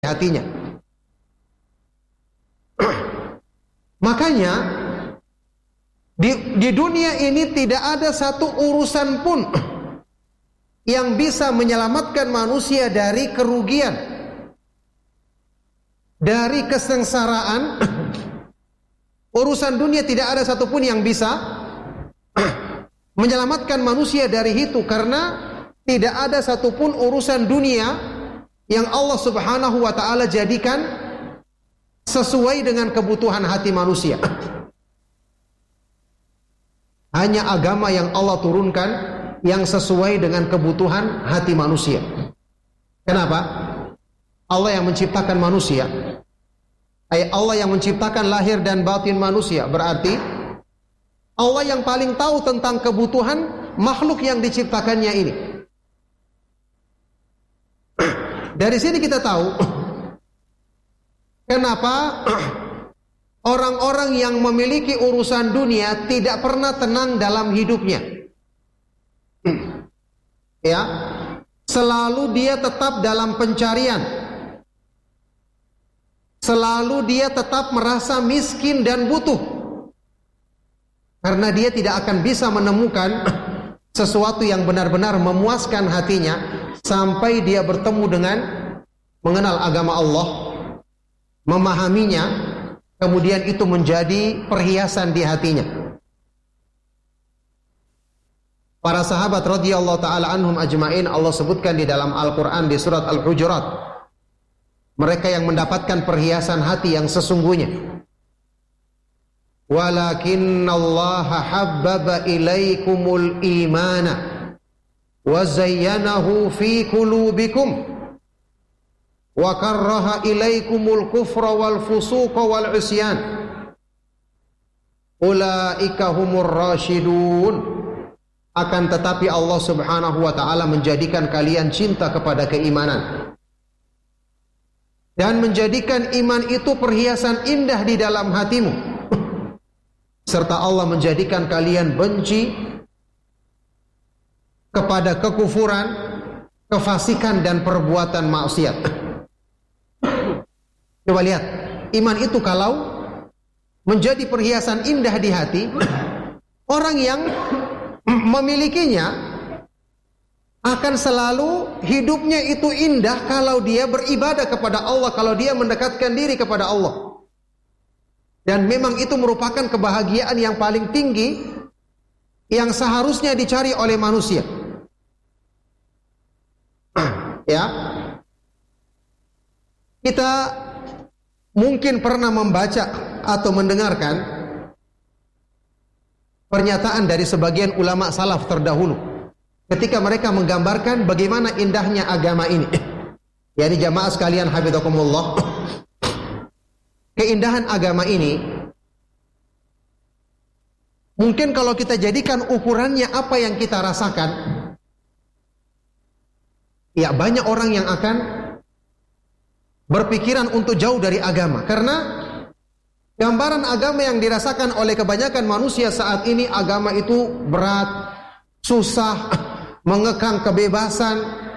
hatinya. Makanya di dunia ini tidak ada satu urusan pun yang bisa menyelamatkan manusia dari kerugian, dari kesengsaraan. Urusan dunia tidak ada satupun yang bisa menyelamatkan manusia dari itu, karena tidak ada satupun urusan dunia yang Allah Subhanahu wa ta'ala jadikan sesuai dengan kebutuhan hati manusia. Hanya agama yang Allah turunkan yang sesuai dengan kebutuhan hati manusia. Kenapa? Allah yang menciptakan manusia, Allah yang menciptakan lahir dan batin manusia, berarti Allah yang paling tahu tentang kebutuhan makhluk yang diciptakannya ini. Dari sini kita tahu kenapa orang-orang yang memiliki urusan dunia tidak pernah tenang dalam hidupnya. Ya, selalu dia tetap dalam pencarian. Selalu dia tetap merasa miskin dan butuh, karena dia tidak akan bisa menemukan sesuatu yang benar-benar memuaskan hatinya sampai dia bertemu dengan mengenal agama Allah, memahaminya, kemudian itu menjadi perhiasan di hatinya. Para sahabat radhiyallahu ta'ala anhum ajma'in, Allah sebutkan di dalam Al-Quran di surat Al-Hujurat, mereka yang mendapatkan perhiasan hati yang sesungguhnya. Walakinnallaha habbaba ilaikumul imana wa zayyanahu fi qulubikum wa karraha ilaikumul kufra wal fusuqa wal isyan ulaika humur rasyidun. Akan tetapi Allah Subhanahu wa ta'ala menjadikan kalian cinta kepada keimanan dan menjadikan iman itu perhiasan indah di dalam hatimu, serta Allah menjadikan kalian benci kepada kekufuran, kefasikan dan perbuatan maksiat. Coba lihat, iman itu kalau menjadi perhiasan indah di hati, orang yang memilikinya akan selalu hidupnya itu indah kalau dia beribadah kepada Allah, kalau dia mendekatkan diri kepada Allah. Dan memang itu merupakan kebahagiaan yang paling tinggi yang seharusnya dicari oleh manusia. Ya, kita mungkin pernah membaca atau mendengarkan pernyataan dari sebagian ulama salaf terdahulu ketika mereka menggambarkan bagaimana indahnya agama ini. Ya, ini jamaah sekalian hafizakumullah, keindahan agama ini mungkin kalau kita jadikan ukurannya apa yang kita rasakan, ya banyak orang yang akan berpikiran untuk jauh dari agama, karena gambaran agama yang dirasakan oleh kebanyakan manusia saat ini, agama itu berat, susah, mengekang kebebasan,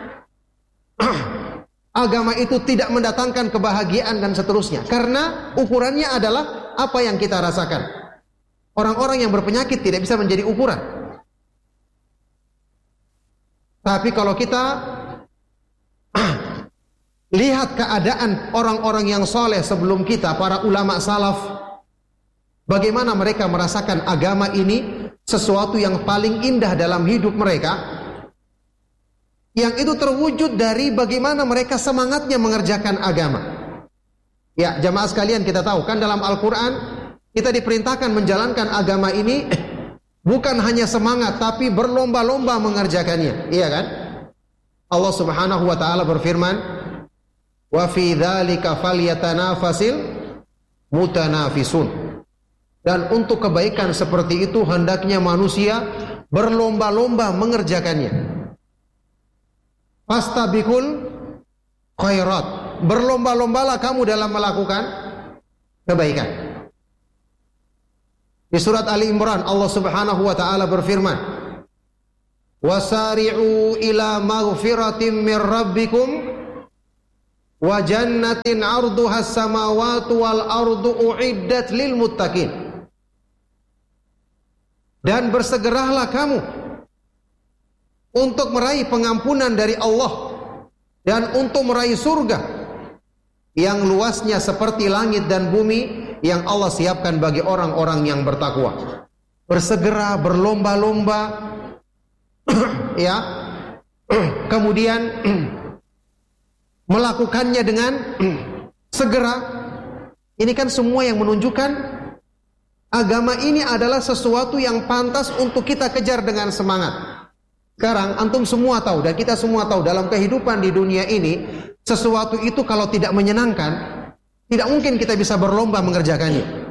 agama itu tidak mendatangkan kebahagiaan dan seterusnya, karena ukurannya adalah apa yang kita rasakan. Orang-orang yang berpenyakit tidak bisa menjadi ukuran. Tapi kalau kita lihat keadaan orang-orang yang soleh sebelum kita, para ulama salaf, bagaimana mereka merasakan agama ini sesuatu yang paling indah dalam hidup mereka, yang itu terwujud dari bagaimana mereka semangatnya mengerjakan agama. Ya, jamaah sekalian, kita tahu kan dalam Al-Quran kita diperintahkan menjalankan agama ini bukan hanya semangat, tapi berlomba-lomba mengerjakannya. Iya kan? Allah Subhanahu wa ta'ala berfirman, wa fi dzalika falyatanafasil mutanafisun. Dan untuk kebaikan seperti itu hendaknya manusia berlomba-lomba mengerjakannya. Fastabiqul khairat, berlomba-lombalah kamu dalam melakukan kebaikan. Di surat Ali Imran Allah Subhanahu wa ta'ala berfirman, wasari'u ila maghfiratin min rabbikum wa jannatin 'arduhas samawati wal ardu u'iddat lil muttaqin. Dan bersegeralah kamu untuk meraih pengampunan dari Allah dan untuk meraih surga yang luasnya seperti langit dan bumi yang Allah siapkan bagi orang-orang yang bertakwa. Bersegera, berlomba-lomba, ya, kemudian melakukannya dengan segera. Ini kan semua yang menunjukkan agama ini adalah sesuatu yang pantas untuk kita kejar dengan semangat. Sekarang antum semua tahu dan kita semua tahu dalam kehidupan di dunia ini, sesuatu itu kalau tidak menyenangkan, tidak mungkin kita bisa berlomba mengerjakannya.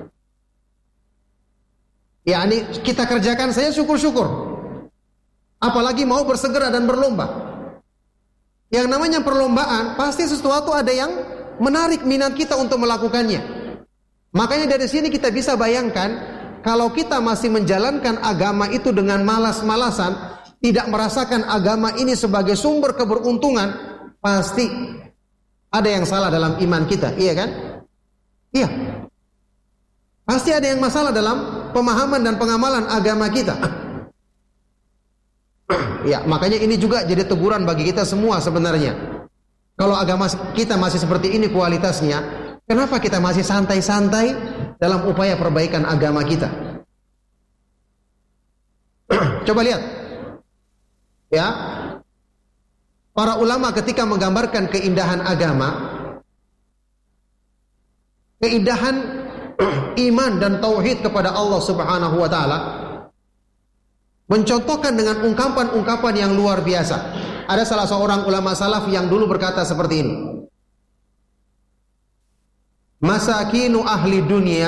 Ya, ini kita kerjakan saya syukur-syukur. Apalagi mau bersegera dan berlomba. Yang namanya perlombaan, pasti sesuatu ada yang menarik minat kita untuk melakukannya. Makanya dari sini kita bisa bayangkan, kalau kita masih menjalankan agama itu dengan malas-malasan, tidak merasakan agama ini sebagai sumber keberuntungan, pasti ada yang salah dalam iman kita, iya kan? Iya. Pasti ada yang masalah dalam pemahaman dan pengamalan agama kita. Ya, makanya ini juga jadi teguran bagi kita semua sebenarnya. Kalau agama kita masih seperti ini kualitasnya, kenapa kita masih santai-santai dalam upaya perbaikan agama kita? Coba lihat. Ya. Para ulama ketika menggambarkan keindahan agama, keindahan iman dan tauhid kepada Allah Subhanahu wa taala, mencontohkan dengan ungkapan-ungkapan yang luar biasa. Ada salah seorang ulama salaf yang dulu berkata seperti ini. Masakinu ahli dunia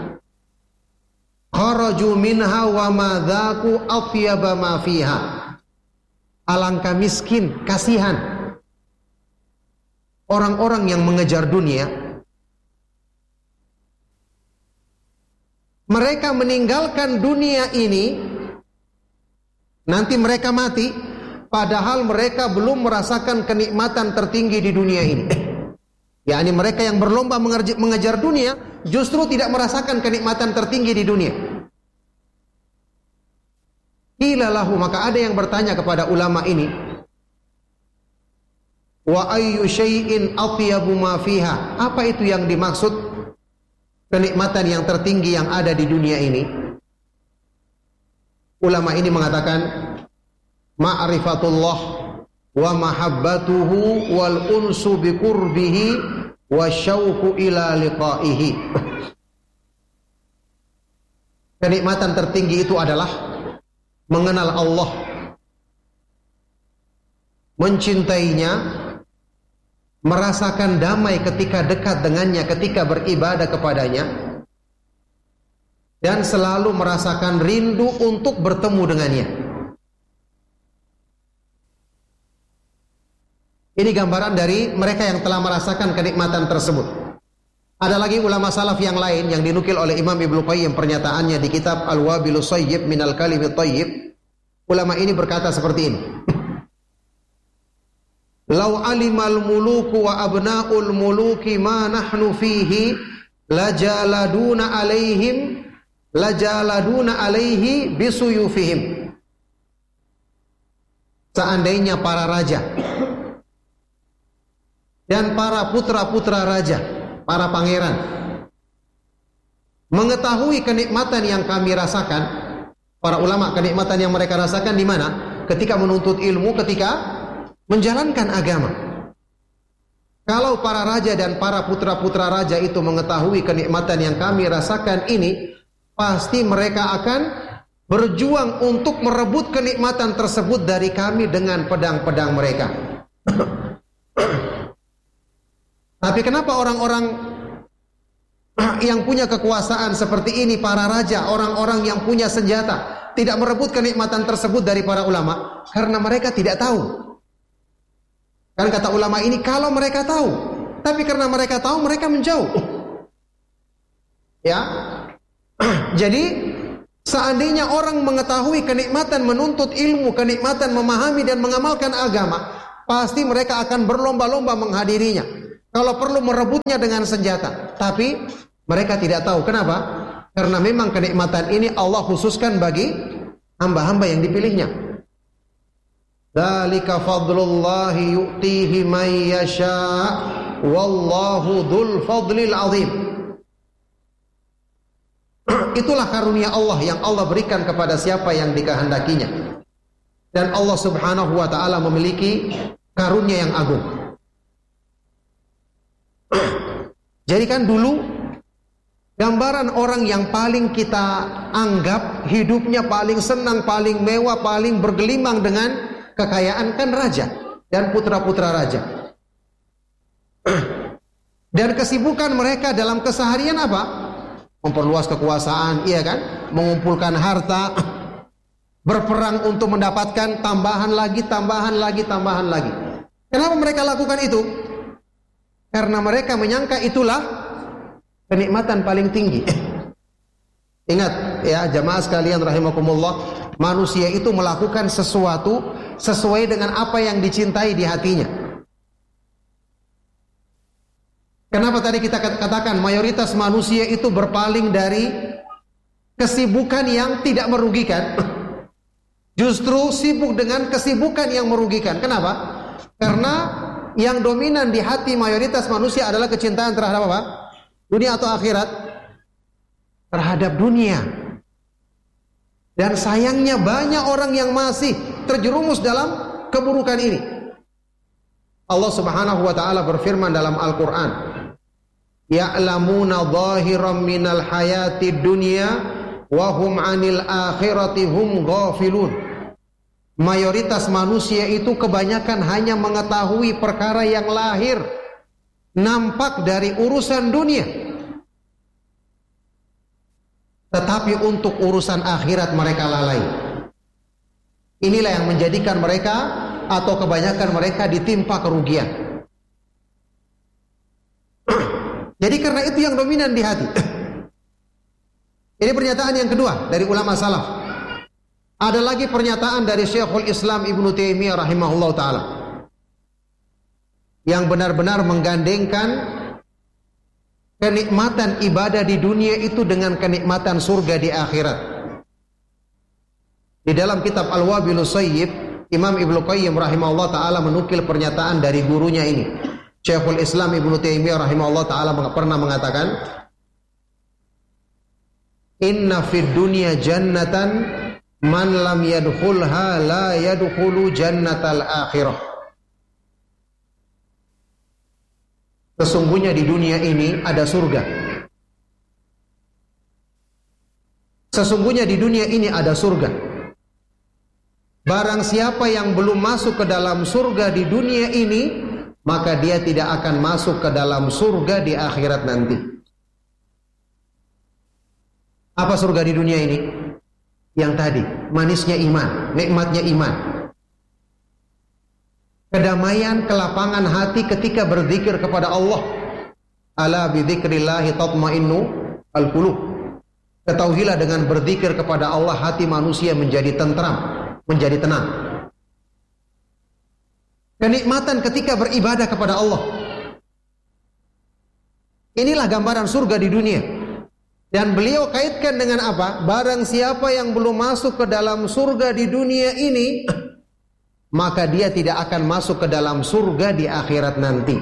kharaju minha wa ma dzaku atyaba ma fiha. Alangkah miskin, kasihan orang-orang yang mengejar dunia. Mereka meninggalkan dunia ini, nanti mereka mati, padahal mereka belum merasakan kenikmatan tertinggi di dunia ini. yakni mereka yang berlomba mengejar dunia, justru tidak merasakan kenikmatan tertinggi di dunia. Qila lahu, maka ada yang bertanya kepada ulama ini, wa ayyu syai'in atyabu ma fiha? Apa itu yang dimaksud kenikmatan yang tertinggi yang ada di dunia ini? Ulama ini mengatakan, ma'rifatullah wa mahabbatuhu wal unsu bi qurbihi wa syauqu ila liqaihi. Kenikmatan tertinggi itu adalah mengenal Allah, mencintainya, merasakan damai ketika dekat dengannya, ketika beribadah kepadanya, dan selalu merasakan rindu untuk bertemu dengannya. Ini gambaran dari mereka yang telah merasakan kenikmatan tersebut. Ada lagi ulama salaf yang lain yang dinukil oleh Imam Ibnu Qayyim pernyataannya di kitab Al-Wabilus Shayyib minal Kalimit Thayyib. Ulama ini berkata seperti ini. Lau alimal muluku wa abna'ul muluki ma nahnu fihi lajaladuna alaihi bisuyufihim. Seandainya para raja dan para putra-putra raja, para pangeran, mengetahui kenikmatan yang kami rasakan, para ulama, kenikmatan yang mereka rasakan di mana? Ketika menuntut ilmu, ketika menjalankan agama. Kalau para raja dan para putra-putra raja itu mengetahui kenikmatan yang kami rasakan ini, pasti mereka akan berjuang untuk merebut kenikmatan tersebut dari kami dengan pedang-pedang mereka. Tapi kenapa orang-orang yang punya kekuasaan seperti ini, para raja, orang-orang yang punya senjata, tidak merebut kenikmatan tersebut dari para ulama? Karena mereka tidak tahu. Kan kata ulama ini, kalau mereka tahu, tapi karena mereka tahu, mereka menjauh. Ya, jadi seandainya orang mengetahui kenikmatan menuntut ilmu, kenikmatan memahami dan mengamalkan agama, pasti mereka akan berlomba-lomba menghadirinya. Kalau perlu merebutnya dengan senjata. Tapi mereka tidak tahu. Kenapa? Karena memang kenikmatan ini Allah khususkan bagi hamba-hamba yang dipilihnya. Dzalika fadlullahi yu'tihi man yasha' wallahu dzul fadlil azim. Itulah karunia Allah yang Allah berikan kepada siapa yang dikehendakinya. Dan Allah Subhanahu wa taala memiliki karunia yang agung. Jadi kan dulu gambaran orang yang paling kita anggap hidupnya paling senang, paling mewah, paling bergelimang dengan kekayaan kan raja dan putra-putra raja. Dan kesibukan mereka dalam keseharian apa? Memperluas kekuasaan, iya kan? Mengumpulkan harta, berperang untuk mendapatkan tambahan lagi, tambahan lagi, tambahan lagi. Kenapa mereka lakukan itu? Karena mereka menyangka itulah kenikmatan paling tinggi. Ingat ya jamaah sekalian rahimakumullah, manusia itu melakukan sesuatu sesuai dengan apa yang dicintai di hatinya. Kenapa tadi kita katakan mayoritas manusia itu berpaling dari kesibukan yang tidak merugikan, justru sibuk dengan kesibukan yang merugikan. Kenapa? Karena yang dominan di hati mayoritas manusia adalah kecintaan terhadap apa? Dunia atau akhirat? Terhadap dunia. Dan sayangnya banyak orang yang masih terjerumus dalam keburukan ini. Allah Subhanahu wa taala berfirman dalam Al-Qur'an, "Ya'lamuna dhahiran minal hayatid dunya wa hum 'anil akhirati hum ghafilun." Mayoritas manusia itu kebanyakan hanya mengetahui perkara yang lahir, nampak dari urusan dunia. Tetapi untuk urusan akhirat mereka lalai. Inilah yang menjadikan mereka atau kebanyakan mereka ditimpa kerugian. Jadi karena itu yang dominan di hati. Ini pernyataan yang kedua dari ulama salaf. Ada lagi pernyataan dari Syekhul Islam Ibnu Taimiyah rahimahullah ta'ala yang benar-benar menggandengkan kenikmatan ibadah di dunia itu dengan kenikmatan surga di akhirat. Di dalam kitab Al-Wabilus Sayyib, Imam Ibnu Qayyim rahimahullah ta'ala menukil pernyataan dari gurunya ini. Syekhul Islam Ibnu Taimiyah rahimahullah ta'ala pernah mengatakan, "Inna fid dunya jannatan man lam yadkhulha la yadkhulu jannatal akhirah." Sesungguhnya di dunia ini ada surga. Sesungguhnya di dunia ini ada surga. Barang siapa yang belum masuk ke dalam surga di dunia ini, maka dia tidak akan masuk ke dalam surga di akhirat nanti. Apa surga di dunia ini? Yang tadi, manisnya iman, nikmatnya iman. Kedamaian, kelapangan hati ketika berzikir kepada Allah. Ala bidzikrillahi tatmainnu al-qulub. Ketahuilah dengan berzikir kepada Allah hati manusia menjadi tentram, menjadi tenang. Kenikmatan ketika beribadah kepada Allah. Inilah gambaran surga di dunia. Dan beliau kaitkan dengan apa? Barang siapa yang belum masuk ke dalam surga di dunia ini, maka dia tidak akan masuk ke dalam surga di akhirat nanti.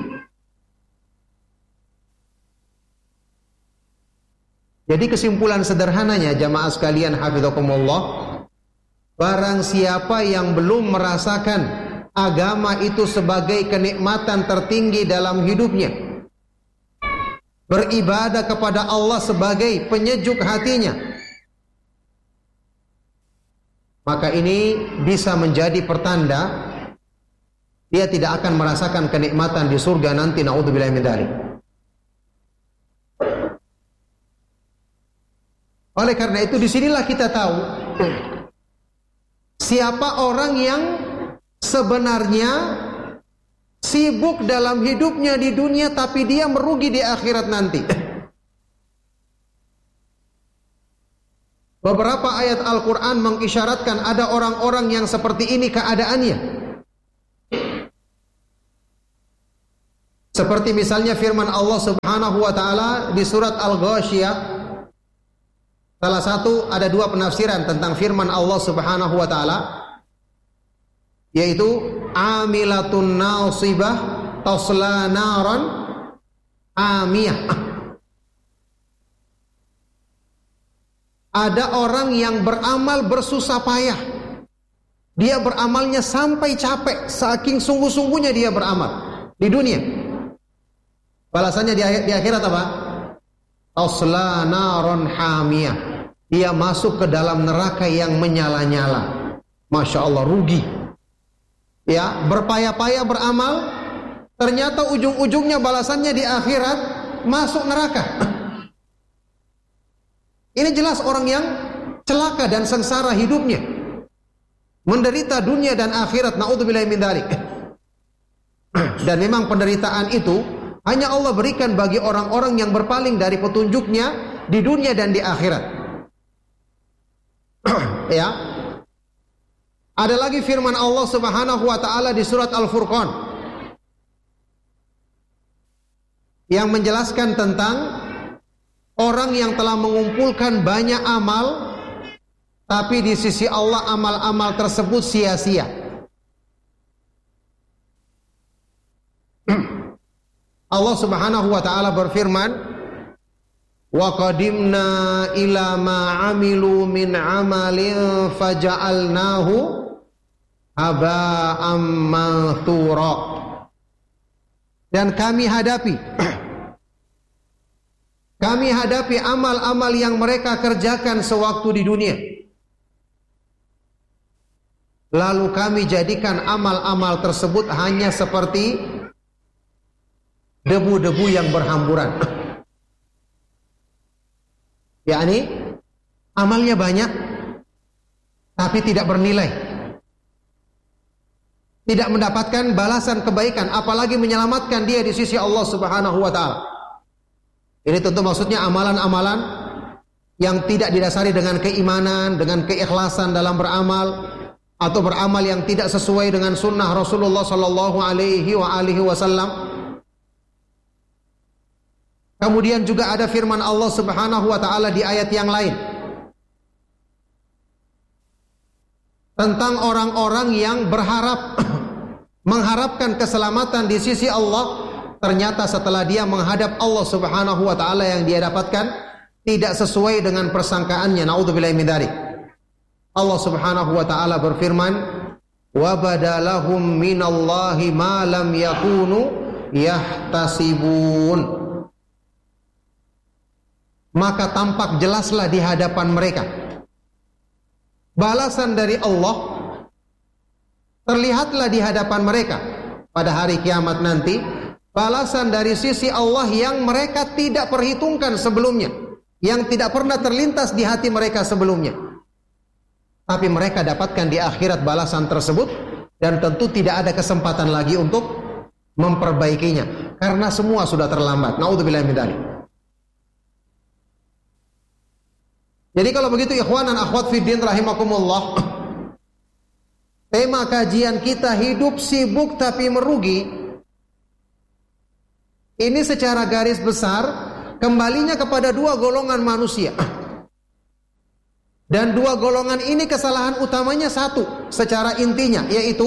Jadi kesimpulan sederhananya jamaah sekalian hafizakumullah, barang siapa yang belum merasakan agama itu sebagai kenikmatan tertinggi dalam hidupnya, beribadah kepada Allah sebagai penyejuk hatinya, maka ini bisa menjadi pertanda dia tidak akan merasakan kenikmatan di surga nanti, naudzubillahi min dzalik. Oleh karena itu disinilah kita tahu siapa orang yang sebenarnya sibuk dalam hidupnya di dunia tapi dia merugi di akhirat nanti. Beberapa ayat Al-Quran mengisyaratkan ada orang-orang yang seperti ini keadaannya. Seperti misalnya firman Allah Subhanahu wa taala di surat Al-Ghasyiyah. Salah satu, ada dua penafsiran tentang firman Allah Subhanahu wa taala, yaitu amilatun nasibah tasla naran amiyah. Ada orang yang beramal bersusah payah. Dia beramalnya sampai capek, saking sungguh-sungguhnya dia beramal di dunia. Balasannya di akhirat apa? Tasla naran hamiyah. Dia masuk ke dalam neraka yang menyala-nyala. Masya Allah, rugi. Ya, berpayah-payah beramal, ternyata ujung-ujungnya balasannya di akhirat masuk neraka. Ini jelas orang yang celaka dan sengsara hidupnya, menderita dunia dan akhirat. Na'udzubillahi min dzalik. Dan memang penderitaan itu hanya Allah berikan bagi orang-orang yang berpaling dari petunjuknya di dunia dan di akhirat. Ya. Ada lagi firman Allah Subhanahu wa taala di surat Al-Furqan yang menjelaskan tentang orang yang telah mengumpulkan banyak amal, tapi di sisi Allah amal-amal tersebut sia-sia. Allah Subhanahu wa taala berfirman, "Wa qadimna ila ma 'amilu min 'amalin faja'alnahu haba'am manthura." Dan kami hadapi amal-amal yang mereka kerjakan sewaktu di dunia. Lalu kami jadikan amal-amal tersebut hanya seperti debu-debu yang berhamburan. Yakni amalnya banyak tapi tidak bernilai, tidak mendapatkan balasan kebaikan, apalagi menyelamatkan dia di sisi Allah Subhanahu wa taala. Ini tentu maksudnya amalan-amalan yang tidak didasari dengan keimanan, dengan keikhlasan dalam beramal, atau beramal yang tidak sesuai dengan sunnah Rasulullah sallallahu alaihi wasallam. Kemudian juga ada firman Allah Subhanahu wa taala di ayat yang lain tentang orang-orang yang berharap mengharapkan keselamatan di sisi Allah, ternyata setelah dia menghadap Allah Subhanahu wa taala yang dia dapatkan tidak sesuai dengan persangkaannya. Naudzubillahi min dzalik. Allah Subhanahu wa taala berfirman, "Wa badalahum minallahi ma lam yakunu yahtasibun." Maka tampak jelaslah di hadapan mereka balasan dari Allah, terlihatlah di hadapan mereka pada hari kiamat nanti balasan dari sisi Allah yang mereka tidak perhitungkan sebelumnya, yang tidak pernah terlintas di hati mereka sebelumnya. Tapi mereka dapatkan di akhirat balasan tersebut, dan tentu tidak ada kesempatan lagi untuk memperbaikinya karena semua sudah terlambat. Naudzubillahi min dzalik. Jadi kalau begitu ikhwan dan akhwat fiddin rahimakumullah, tema kajian kita hidup sibuk tapi merugi. Ini secara garis besar kembalinya kepada dua golongan manusia. Dan dua golongan ini kesalahan utamanya satu secara intinya, yaitu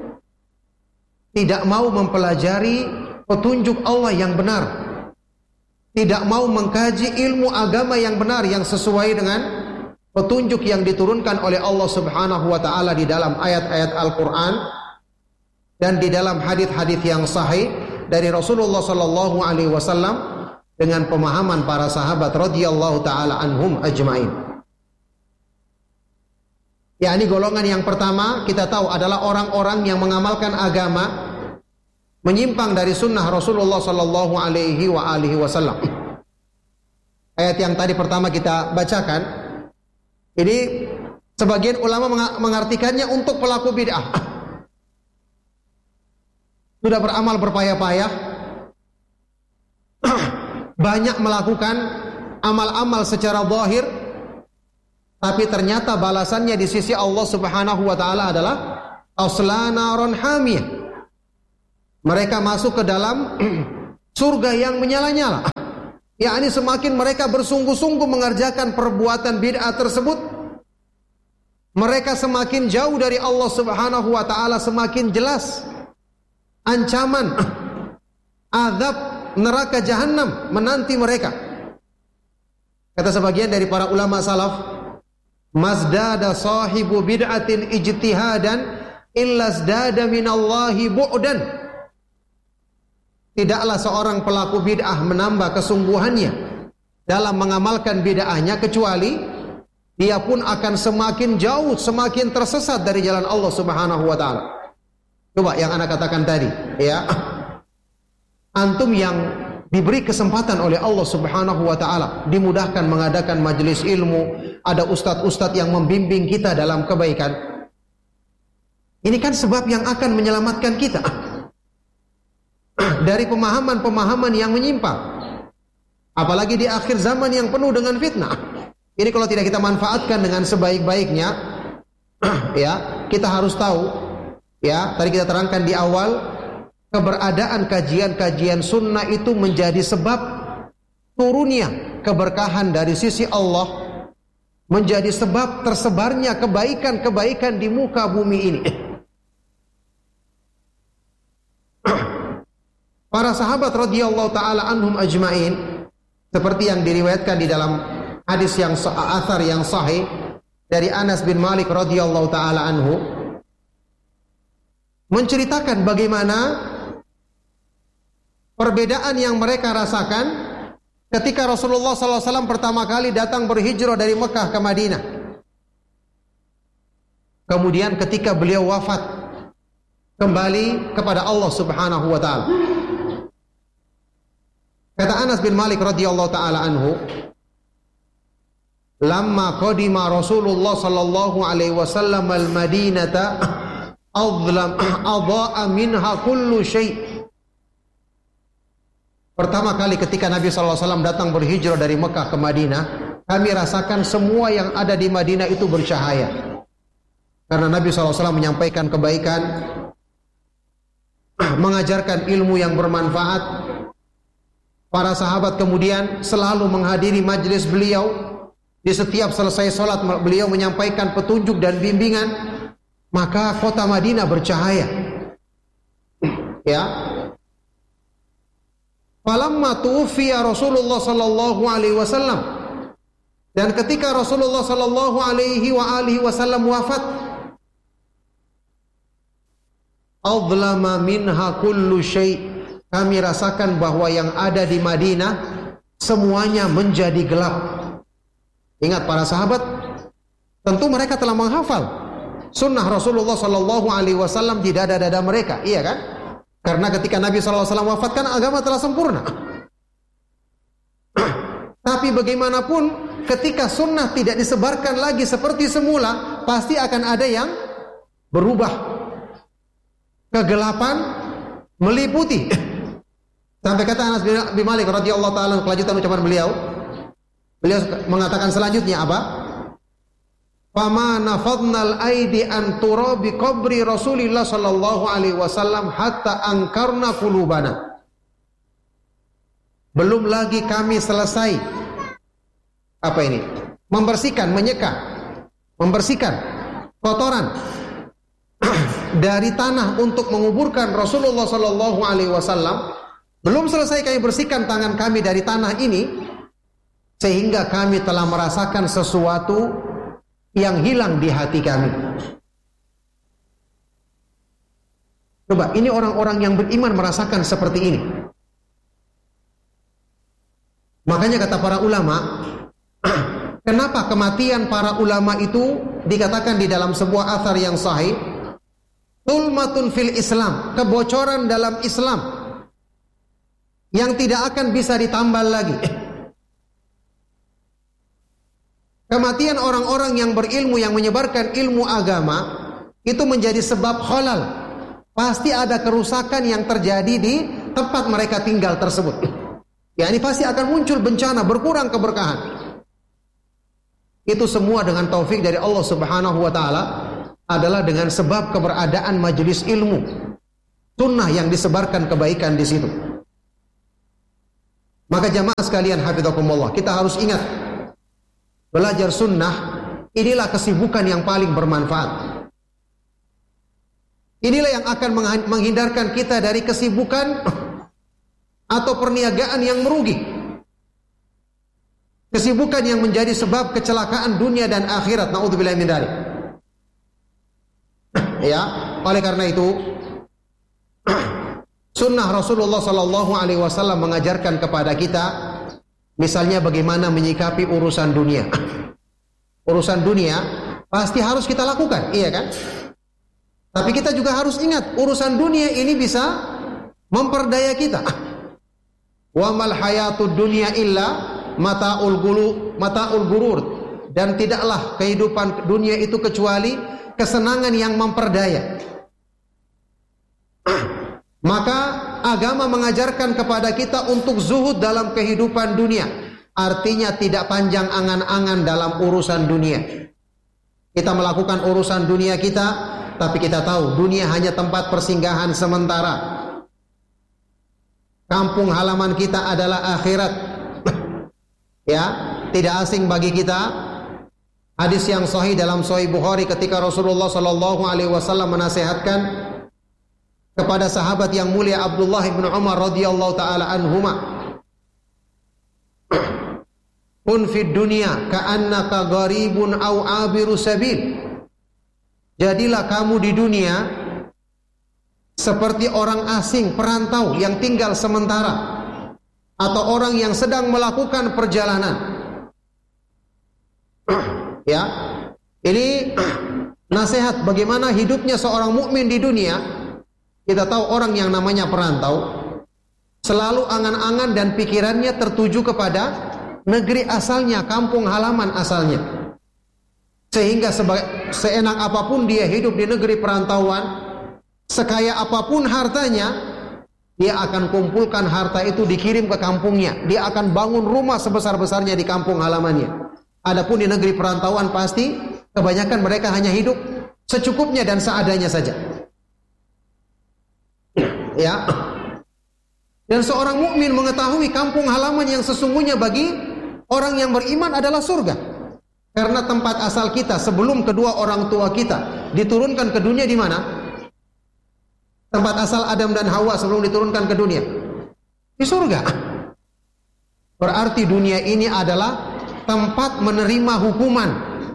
tidak mau mempelajari petunjuk Allah yang benar, tidak mau mengkaji ilmu agama yang benar yang sesuai dengan petunjuk yang diturunkan oleh Allah Subhanahu wa taala di dalam ayat-ayat Al-Qur'an dan di dalam hadis-hadis yang sahih dari Rasulullah sallallahu alaihi wasallam dengan pemahaman para sahabat radhiyallahu taala anhum ajmain. Yakni golongan yang pertama kita tahu adalah orang-orang yang mengamalkan agama menyimpang dari sunnah Rasulullah sallallahu alaihi wasallam. Ayat yang tadi pertama kita bacakan, ini sebagian ulama mengartikannya untuk pelaku bid'ah. Sudah beramal berpayah-payah, banyak melakukan amal-amal secara zahir, tapi ternyata balasannya di sisi Allah Subhanahu wa taala adalah asla naron hamiyah. Mereka masuk ke dalam surga yang menyala-nyala. Yakni semakin mereka bersungguh-sungguh mengerjakan perbuatan bid'ah tersebut, mereka semakin jauh dari Allah Subhanahu wa taala, semakin jelas ancaman azab neraka jahanam menanti mereka. Kata sebagian dari para ulama salaf, "Mazdada sahibu bid'atin ijtihadan illa zdada minallahi bu'dan." Tidaklah seorang pelaku bid'ah menambah kesungguhannya dalam mengamalkan bid'ahnya, kecuali dia pun akan semakin jauh, semakin tersesat dari jalan Allah Subhanahu wa taala. Coba yang anak katakan tadi, ya. Antum yang diberi kesempatan oleh Allah Subhanahu wa taala, dimudahkan mengadakan majelis ilmu, ada ustadz-ustadz yang membimbing kita dalam kebaikan. Ini kan sebab yang akan menyelamatkan kita dari pemahaman-pemahaman yang menyimpang. Apalagi di akhir zaman yang penuh dengan fitnah. Ini kalau tidak kita manfaatkan dengan sebaik-baiknya, ya, kita harus tahu, ya, tadi kita terangkan di awal, keberadaan kajian-kajian sunnah itu menjadi sebab turunnya keberkahan dari sisi Allah, menjadi sebab tersebarnya kebaikan-kebaikan di muka bumi ini. Para sahabat radhiyallahu taala anhum ajmain, seperti yang diriwayatkan di dalam hadis yang athar yang sahih dari Anas bin Malik radhiyallahu taala anhu, menceritakan bagaimana perbedaan yang mereka rasakan ketika Rasulullah SAW pertama kali datang berhijrah dari Mekah ke Madinah. Kemudian ketika beliau wafat kembali kepada Allah Subhanahu wa taala. Kata Anas bin Malik radhiyallahu taala anhu, "Lamma qadima Rasulullah sallallahu alaihi wasallam al-Madinata adha'a minha kullu syai'." Pertama kali ketika Nabi sallallahu alaihi wasallam datang berhijrah dari Mekah ke Madinah, kami rasakan semua yang ada di Madinah itu bercahaya. Karena Nabi sallallahu alaihi wasallam menyampaikan kebaikan, mengajarkan ilmu yang bermanfaat. Para sahabat kemudian selalu menghadiri majelis beliau. Di setiap selesai sholat beliau menyampaikan petunjuk dan bimbingan. Maka kota Madinah bercahaya. Ya. Falamma tuwfiya Rasulullah sallallahu alaihi wasallam, dan ketika Rasulullah sallallahu alaihi wasallam wafat, adlama minha kullu syai'. Kami rasakan bahwa yang ada di Madinah semuanya menjadi gelap. Ingat para sahabat, tentu mereka telah menghafal sunnah Rasulullah sallallahu alaihi wasallam di dada-dada mereka, iya kan? Karena ketika Nabi sallallahu alaihi wasallam wafat kan agama telah sempurna. Tapi bagaimanapun ketika sunnah tidak disebarkan lagi seperti semula, pasti akan ada yang berubah. Kegelapan meliputi. Sampai kata Anas bin Malik radhiyallahu taala, kelanjutan ucapan beliau mengatakan selanjutnya apa? Fama nafadnal aidi an turabi qabri Rasulillah sallallahu alaihi wasallam hatta angkarna qulubana. Belum lagi kami selesai apa ini? Membersihkan, membersihkan kotoran dari tanah untuk menguburkan Rasulullah sallallahu alaihi wasallam. Belum selesai kami bersihkan tangan kami dari tanah ini, sehingga kami telah merasakan sesuatu yang hilang di hati kami. Coba, ini orang-orang yang beriman merasakan seperti ini. Makanya kata para ulama, kenapa kematian para ulama itu dikatakan di dalam sebuah athar yang sahih, tulmatun fil Islam, kebocoran dalam Islam yang tidak akan bisa ditambal lagi. Kematian orang-orang yang berilmu, yang menyebarkan ilmu agama, itu menjadi sebab khalal. Pasti ada kerusakan yang terjadi di tempat mereka tinggal tersebut. Ya, ini pasti akan muncul bencana, berkurang keberkahan. Itu semua dengan taufik dari Allah Subhanahu wa taala, adalah dengan sebab keberadaan majelis ilmu, sunnah yang disebarkan kebaikan di situ. Maka jamaah sekalian hafizakumullah, kita harus ingat, belajar sunnah inilah kesibukan yang paling bermanfaat. Inilah yang akan menghindarkan kita dari kesibukan atau perniagaan yang merugi. Kesibukan yang menjadi sebab kecelakaan dunia dan akhirat. Na'udzubillah min dzalik. Ya, oleh karena itu sunnah Rasulullah sallallahu alaihi wasallam mengajarkan kepada kita misalnya bagaimana menyikapi urusan dunia. Urusan dunia pasti harus kita lakukan, iya kan? Tapi kita juga harus ingat, urusan dunia ini bisa memperdaya kita. Wa mal hayatud dunya illa mata'ul gurur. Dan tidaklah kehidupan dunia itu kecuali kesenangan yang memperdaya. Maka agama mengajarkan kepada kita untuk zuhud dalam kehidupan dunia. Artinya tidak panjang angan-angan dalam urusan dunia. Kita melakukan urusan dunia kita, tapi kita tahu dunia hanya tempat persinggahan sementara. Kampung halaman kita adalah akhirat. Ya, tidak asing bagi kita hadis yang sahih dalam Sahih Bukhari ketika Rasulullah sallallahu alaihi wasallam menasihatkan kepada sahabat yang mulia Abdullah bin Umar radhiyallahu taala anhuma, "Kun fid dunya ka'annaka gharibun aw 'abiru sabil." Jadilah kamu di dunia seperti orang asing, perantau yang tinggal sementara, atau orang yang sedang melakukan perjalanan. Ya, ini nasihat bagaimana hidupnya seorang mukmin di dunia. Kita tahu orang yang namanya perantau selalu angan-angan dan pikirannya tertuju kepada negeri asalnya, kampung halaman asalnya. Sehingga seenak apapun dia hidup di negeri perantauan, sekaya apapun hartanya, dia akan kumpulkan harta itu dikirim ke kampungnya. Dia akan bangun rumah sebesar-besarnya di kampung halamannya. Adapun di negeri perantauan pasti kebanyakan mereka hanya hidup secukupnya dan seadanya saja. Ya. Dan seorang mukmin mengetahui kampung halaman yang sesungguhnya bagi orang yang beriman adalah surga. Karena tempat asal kita sebelum kedua orang tua kita diturunkan ke dunia di mana? Tempat asal Adam dan Hawa sebelum diturunkan ke dunia di surga. Berarti dunia ini adalah tempat menerima hukuman,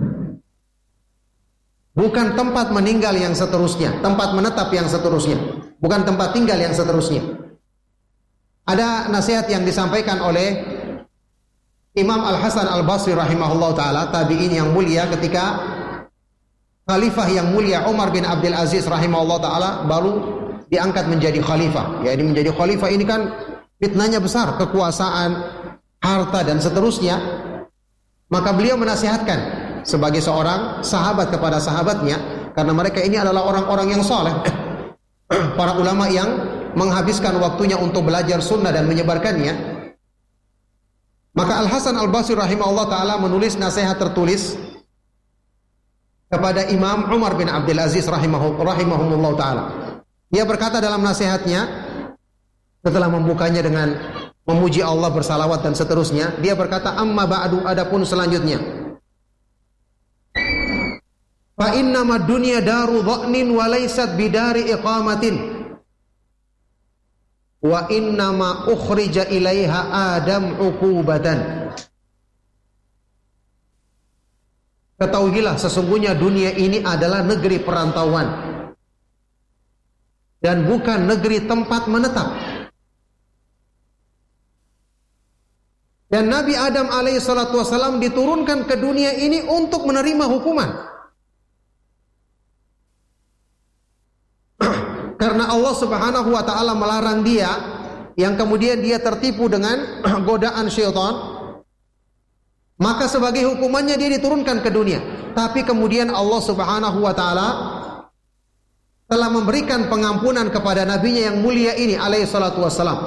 bukan tempat meninggal yang seterusnya, tempat menetap yang seterusnya, bukan tempat tinggal yang seterusnya. Ada nasihat yang disampaikan oleh Imam Al-Hasan Al-Basri rahimahullah ta'ala, tabi'in yang mulia, ketika khalifah yang mulia Umar bin Abdul Aziz rahimahullah ta'ala baru diangkat menjadi khalifah. Ya, ini menjadi khalifah ini kan fitnahnya besar, kekuasaan, harta dan seterusnya. Maka beliau menasihatkan sebagai seorang sahabat kepada sahabatnya, karena mereka ini adalah orang-orang yang soleh, para ulama yang menghabiskan waktunya untuk belajar sunnah dan menyebarkannya. Maka Al-Hasan Al-Basri rahimahullah ta'ala menulis nasihat tertulis kepada Imam Umar bin Abdul Aziz rahimahullah ta'ala. Dia berkata dalam nasihatnya, setelah membukanya dengan memuji Allah, bersalawat dan seterusnya, dia berkata, amma ba'du, adapun selanjutnya, fa innama dunya daru dha'nin wa laysat bidari iqamatin wa innama ukhrija ilaiha Adam uqubatan. Ketahuilah sesungguhnya dunia ini adalah negeri perantauan dan bukan negeri tempat menetap. Dan Nabi Adam alaihi salatu wasalam diturunkan ke dunia ini untuk menerima hukuman. Karena Allah subhanahu wa ta'ala melarang dia, yang kemudian dia tertipu dengan godaan syaitan, maka sebagai hukumannya dia diturunkan ke dunia. Tapi kemudian Allah subhanahu wa ta'ala telah memberikan pengampunan kepada nabinya yang mulia ini alaihi salatu wassalam.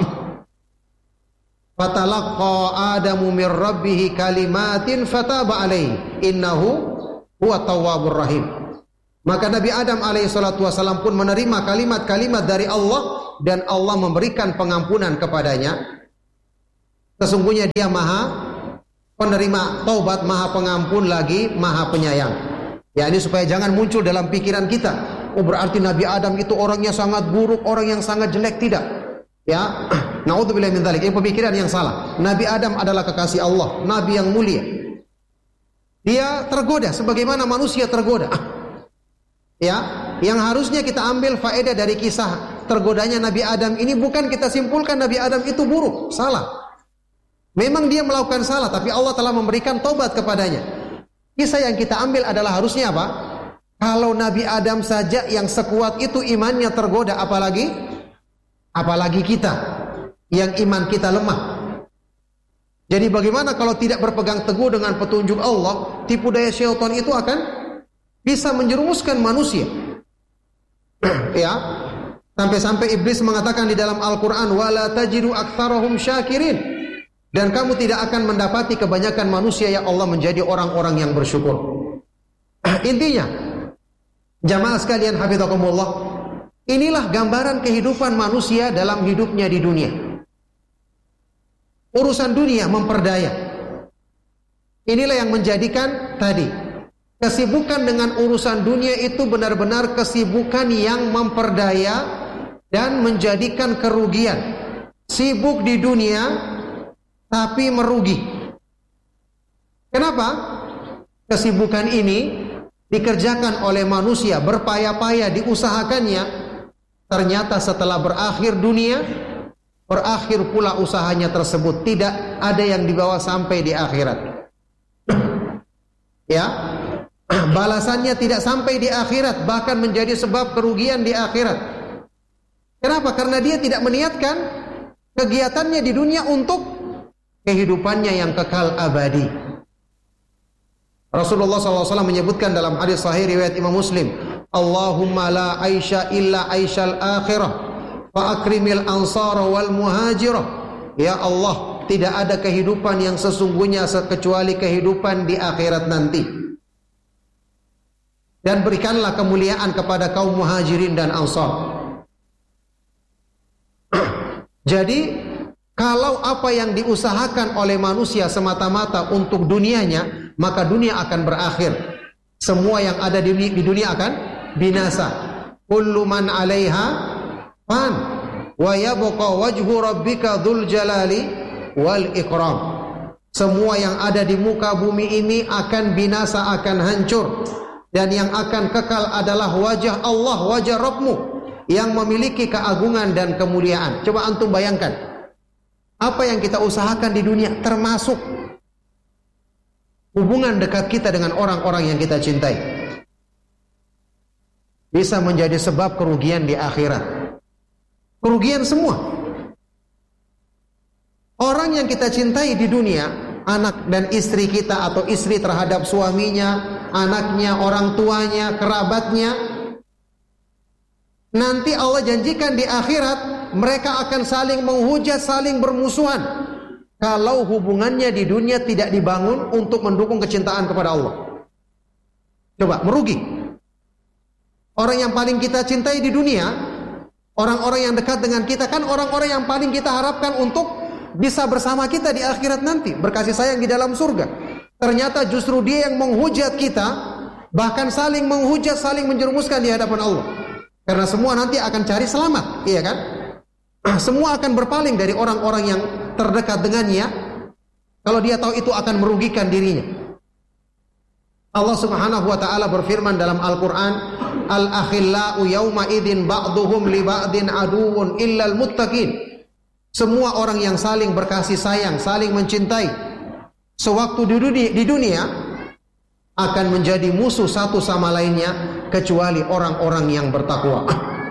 Fatalaqqa Adamu min rabbih kalimatin fataba alaihi innahu huwa tawwabur rahim. Maka Nabi Adam alaihi salatu wasallam pun menerima kalimat-kalimat dari Allah dan Allah memberikan pengampunan kepadanya. Sesungguhnya dia maha penerima taubat, maha pengampun lagi maha penyayang. Ya, ini supaya jangan muncul dalam pikiran kita, oh berarti Nabi Adam itu orangnya sangat buruk, orang yang sangat jelek. Tidak. Ya, naudzubillah min dzalik. Ini pemikiran yang salah. Nabi Adam adalah kekasih Allah, nabi yang mulia. Dia tergoda sebagaimana manusia tergoda. Ya, yang harusnya kita ambil faedah dari kisah tergodanya Nabi Adam ini bukan kita simpulkan Nabi Adam itu buruk, salah. Memang dia melakukan salah, tapi Allah telah memberikan taubat kepadanya. Kisah yang kita ambil adalah harusnya apa? Kalau Nabi Adam saja yang sekuat itu imannya tergoda, apalagi kita yang iman kita lemah. Jadi bagaimana kalau tidak berpegang teguh dengan petunjuk Allah, tipu daya syaitan itu akan bisa menjerumuskan manusia. Ya, sampai-sampai iblis mengatakan di dalam Al-Quran, wala tajidu aktsarahum syakirin. Dan kamu tidak akan mendapati kebanyakan manusia yang Allah menjadi orang-orang yang bersyukur. Intinya, jamaah sekalian hafizakumullah, inilah gambaran kehidupan manusia dalam hidupnya di dunia. Urusan dunia memperdaya. Inilah yang menjadikan tadi kesibukan dengan urusan dunia itu benar-benar kesibukan yang memperdaya dan menjadikan kerugian. Sibuk di dunia tapi merugi. Kenapa? Kesibukan ini dikerjakan oleh manusia, berpayah-payah diusahakannya, ternyata setelah berakhir dunia, berakhir pula usahanya tersebut, tidak ada yang dibawa sampai di akhirat. Ya, balasannya tidak sampai di akhirat, bahkan menjadi sebab kerugian di akhirat. Kenapa? Karena dia tidak meniatkan kegiatannya di dunia untuk kehidupannya yang kekal abadi. Rasulullah SAW menyebutkan dalam hadis sahih riwayat Imam Muslim, Allahumma la aisha illa aishal akhirah fa akrimil ansara wal muhajirah. Ya Allah, tidak ada kehidupan yang sesungguhnya kecuali kehidupan di akhirat nanti. Dan berikanlah kemuliaan kepada kaum muhajirin dan ansar. Jadi kalau apa yang diusahakan oleh manusia semata-mata untuk dunianya, maka dunia akan berakhir. Semua yang ada di dunia akan binasa. Kullu man 'alaiha fan wa yabqa wajhu rabbika dzul jalali wal ikram. Semua yang ada di muka bumi ini akan binasa, akan hancur, dan yang akan kekal adalah wajah Allah, wajah Rabbmu yang memiliki keagungan dan kemuliaan. Coba antum bayangkan, apa yang kita usahakan di dunia, termasuk hubungan dekat kita dengan orang-orang yang kita cintai, bisa menjadi sebab kerugian di akhirat. Kerugian semua. Orang yang kita cintai di dunia, anak dan istri kita, atau istri terhadap suaminya, anaknya, orang tuanya, kerabatnya, nanti Allah janjikan di akhirat mereka akan saling menghujat, saling bermusuhan, kalau hubungannya di dunia tidak dibangun untuk mendukung kecintaan kepada Allah. Coba, merugi. Orang yang paling kita cintai di dunia, orang-orang yang dekat dengan kita, kan orang-orang yang paling kita harapkan untuk bisa bersama kita di akhirat nanti, berkasih sayang di dalam surga. Ternyata justru dia yang menghujat kita, bahkan saling menghujat, saling menjerumuskan di hadapan Allah. Karena semua nanti akan cari selamat, iya kan? Semua akan berpaling dari orang-orang yang terdekat dengannya, kalau dia tahu itu akan merugikan dirinya. Allah Subhanahu wa taala berfirman dalam Al-Qur'an, Al-akhillau yawma idzin ba'duhum li ba'din aduwwun illal muttaqin. Semua orang yang saling berkasih sayang, saling mencintai, sewaktu di dunia akan menjadi musuh satu sama lainnya kecuali orang-orang yang bertakwa.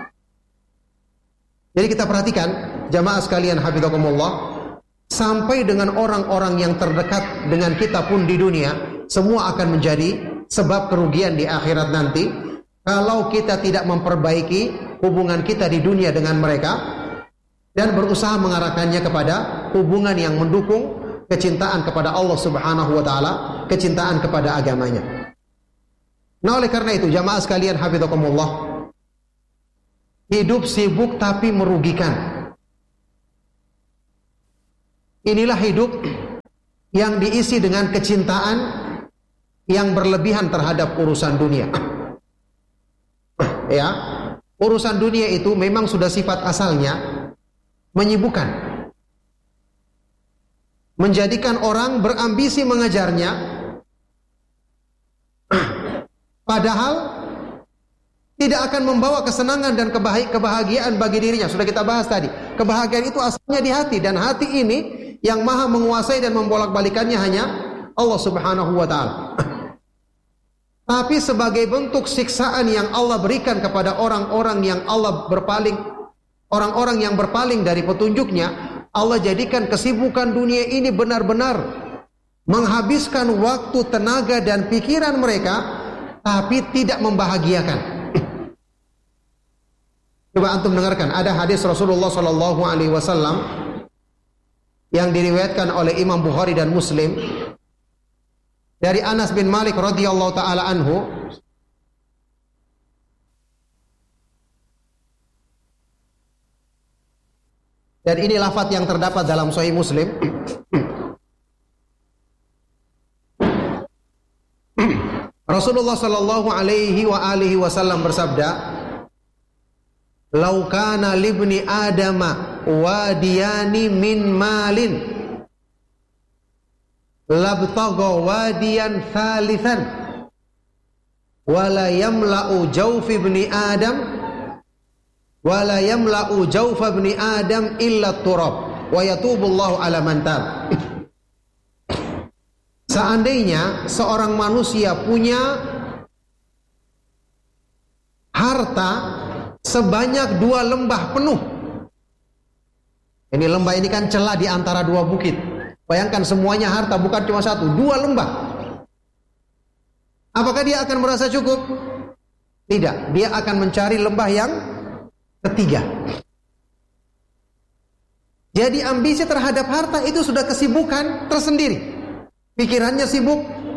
Jadi kita perhatikan, jamaah sekalian hafizakumullah, sampai dengan orang-orang yang terdekat dengan kita pun di dunia, semua akan menjadi sebab kerugian di akhirat nanti kalau kita tidak memperbaiki hubungan kita di dunia dengan mereka dan berusaha mengarahkannya kepada hubungan yang mendukung kecintaan kepada Allah Subhanahu wa taala, kecintaan kepada agamanya. Nah, oleh karena itu jamaah sekalian hafizakumullah, hidup sibuk tapi merugikan. inilah hidup yang diisi dengan kecintaan yang berlebihan terhadap urusan dunia. Ya, urusan dunia itu memang sudah sifat asalnya menyibukkan, menjadikan orang berambisi mengejarnya, padahal tidak akan membawa kesenangan dan kebahagiaan bagi dirinya. Sudah kita bahas tadi, kebahagiaan itu asalnya di hati, dan hati ini yang maha menguasai dan membolak-balikannya hanya Allah Subhanahu wa ta'ala. Tapi sebagai bentuk siksaan yang Allah berikan kepada orang-orang yang orang-orang yang berpaling dari petunjuknya, Allah jadikan kesibukan dunia ini benar-benar menghabiskan waktu, tenaga dan pikiran mereka, tapi tidak membahagiakan. Coba antum dengarkan, ada hadis Rasulullah sallallahu alaihi wasallam yang diriwayatkan oleh Imam Bukhari dan Muslim dari Anas bin Malik radhiyallahu taala anhu. Dan ini lafaz yang terdapat dalam Sahih Muslim. Rasulullah sallallahu alaihi wa alihi wasallam bersabda, "Lau kana libni Adama wadiyani min malin labtagha wadiyan thalithan wala yamla'u jawf ibni Adam wala yamla'u jawf ibni Adam illa turab wa yatubullahu ala man tab." Seandainya seorang manusia punya harta sebanyak 2 lembah penuh. Ini lembah ini kan celah di antara 2 bukit. Bayangkan semuanya harta, bukan cuma 1, 2 lembah. Apakah dia akan merasa cukup? Tidak, dia akan mencari lembah yang ketiga. Jadi ambisi terhadap harta itu sudah kesibukan tersendiri. Pikirannya sibuk,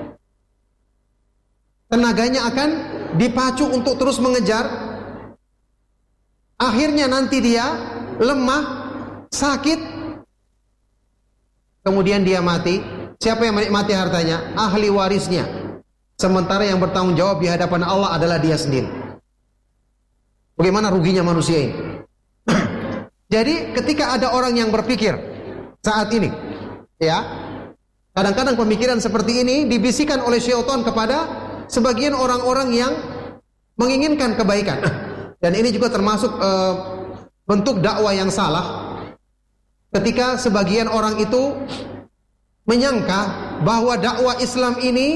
tenaganya akan dipacu untuk terus mengejar. Akhirnya nanti dia lemah, sakit, kemudian dia mati. Siapa yang menikmati hartanya? Ahli warisnya. Sementara yang bertanggung jawab di hadapan Allah adalah dia sendiri. Bagaimana ruginya manusia ini? Jadi ketika ada orang yang berpikir saat ini, ya, kadang-kadang pemikiran seperti ini dibisikkan oleh syaitan kepada sebagian orang-orang yang menginginkan kebaikan. Dan ini juga termasuk bentuk dakwah yang salah. Ketika sebagian orang itu menyangka bahwa dakwah Islam ini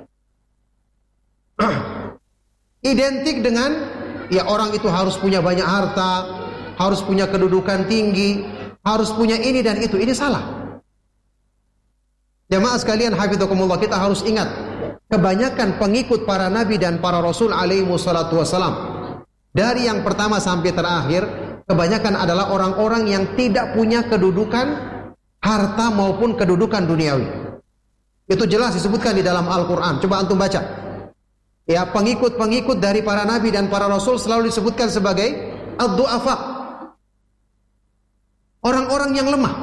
identik dengan, ya, orang itu harus punya banyak harta, harus punya kedudukan tinggi, harus punya ini dan itu. Ini salah. Jamaah sekalian hafizakumullah, kita harus ingat, kebanyakan pengikut para nabi dan para rasul alaihi wassalatu wassalam, dari yang pertama sampai terakhir, kebanyakan adalah orang-orang yang tidak punya kedudukan harta maupun kedudukan duniawi. Itu jelas disebutkan di dalam Al-Quran. Coba antum baca. Ya, pengikut-pengikut dari para nabi dan para rasul selalu disebutkan sebagai ad-du'afa, orang-orang yang lemah.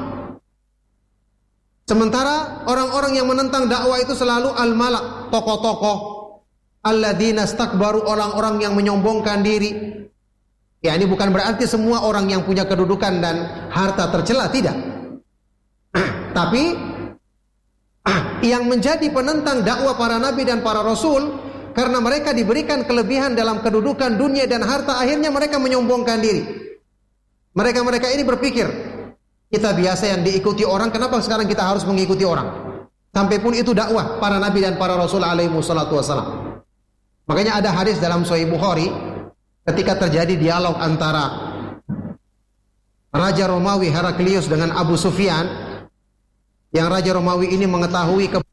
Sementara orang-orang yang menentang dakwah itu selalu al-malak, tokoh-tokoh, alladzina istakbaru, orang-orang yang menyombongkan diri. Ya, ini bukan berarti semua orang yang punya kedudukan dan harta tercela, tidak. Tapi yang menjadi penentang dakwah para nabi dan para rasul, karena mereka diberikan kelebihan dalam kedudukan dunia dan harta, akhirnya mereka menyombongkan diri. Mereka-mereka ini berpikir, kita biasa yang diikuti orang, kenapa sekarang kita harus mengikuti orang? Sampai pun itu dakwah para nabi dan para rasul alaihi wassalatu wassalam. Makanya ada hadis dalam Sahih Bukhari, ketika terjadi dialog antara Raja Romawi Heraklius dengan Abu Sufyan, yang Raja Romawi ini mengetahui